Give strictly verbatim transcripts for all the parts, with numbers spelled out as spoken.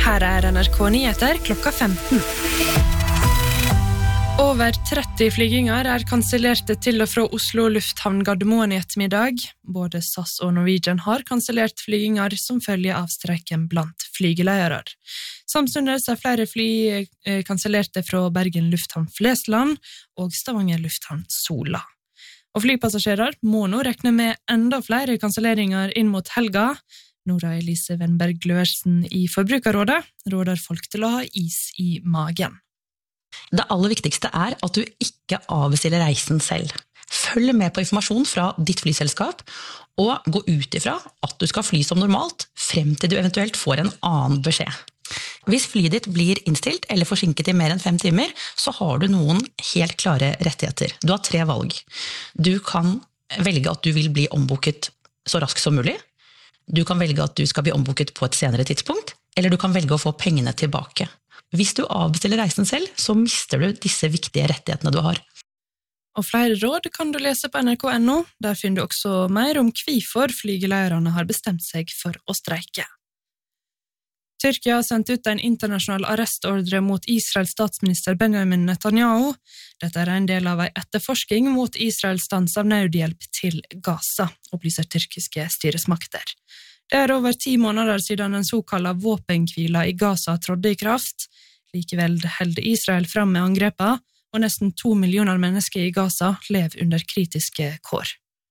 Her er N R K Nyheter klokka femten. Over tretti flyginger er kansellerte til og fra Oslo lufthavn Gardermoen i ettermiddag. Både SAS og Norwegian har kansellert flyginger som følge av streiken blant flygeleiere. Samtidig er flere fly kansellerte fra Bergen lufthavn Flesland og Stavanger lufthavn Sola. Og flypassasjerer må nå regne med enda flere kanselleringer inn mot helga. Nora Elise Wenberg Løersen i Forbrukerrådet råder folk til å ha is i magen. Det aller viktigste er at du ikke avbestiller reisen selv. Følg med på informasjon fra ditt flyselskap, og gå ut ifra at du skal fly som normalt, frem til du eventuelt får en annen beskjed. Hvis flyet ditt blir innstilt eller forsinket i mer enn fem timer, så har du noen helt klare rettigheter. Du har tre valg. Du kan velge at du vil bli ombooket så raskt som mulig. Du kan velge at du skal bli ombooket på et senere tidspunkt, eller du kan velge å få pengene tilbake. Hvis du avbestiller reisen selv, så mister du disse viktige rettighetene du har. Og flere råd kan du lese på N R K punktum N O. Der finner du også mer om hvorfor flygeleierne har bestemt seg for å streike. Tyrkia har sendt ut en internasjonal arrestordre mot Israels statsminister Benjamin Netanyahu. Dette er en del av en etterforsking mot Israels stans av nødhjelp til Gaza, opplyser tyrkiske styresmakter. Det er over ti måneder siden den såkalte våpenhvila i Gaza trådde i kraft. Likevel holder Israel frem med angrepa, og nesten to millioner mennesker i Gaza lever under kritiske kår.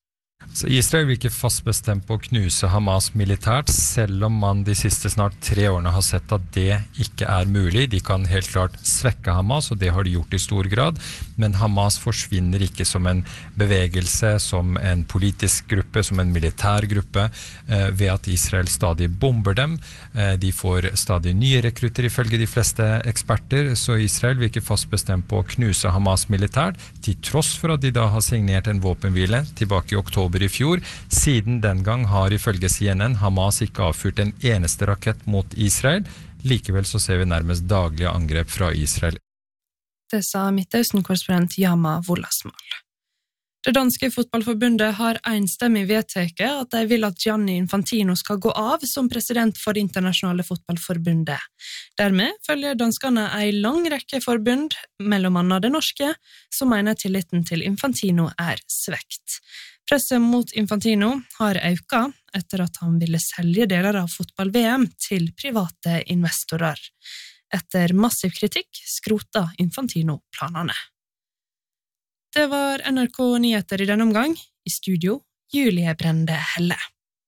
Så Israel virker fast bestemt på å knuse Hamas militært, selv om man de siste snart tre årene har sett at det ikke er mulig. De kan helt klart svekke Hamas, og det har de gjort i stor grad, men Hamas forsvinner ikke som en bevegelse, som en politisk gruppe, som en militær gruppe, eh, ved at Israel stadig bomber dem. Eh, de får stadig nye rekrutter ifølge de fleste eksperter, så Israel virker fast bestemt på å knuse Hamas militært, til tross for at de da har signert en våpenhvile tilbake i oktober i fjor. Siden den gang har ifølge C N N Hamas ikke avfyrt en eneste rakett mot Israel. Likevel så ser vi nærmest daglige angrep fra Israel. Det sa Midtøsten-korrespondent Yama Wolasmal. Det danske fotballforbundet har enstemmig vedtatt at de vil at Gianni Infantino skal gå av som president for det internasjonale fotballforbundet. Dermed følger danskene en lang rekke forbund, mellom annet det norske, som mener tilliten til Infantino er svekt. Presset mot Infantino har økt etter at han ville selge deler av fotball-V M til private investorer. Etter massiv kritikk skrota Infantino planene. Det var N R K Nyheter i denne omgang. I studio, Julie Brende Helle.